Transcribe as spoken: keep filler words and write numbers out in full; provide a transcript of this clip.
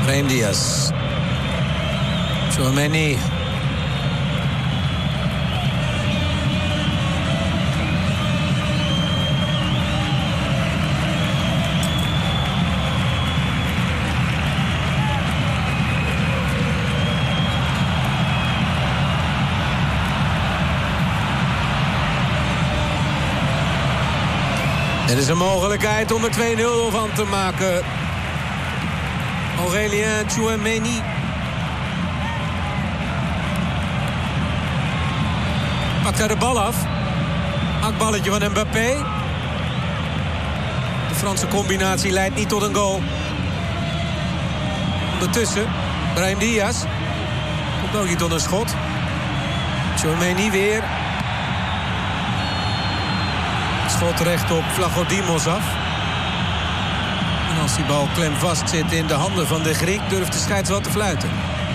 Brahim Diaz. Tchouaméni. Dit is een mogelijkheid om er twee nul van te maken. Aurélien Tchouaméni. Pakt hij de bal af. Hakballetje van Mbappé. De Franse combinatie leidt niet tot een goal. Ondertussen, Brahim Diaz. Komt ook niet tot een schot. Tchouaméni weer. Schot recht op Vlachodimos af. En als die bal klem vast zit in de handen van de Griek, durft de scheids wel te fluiten.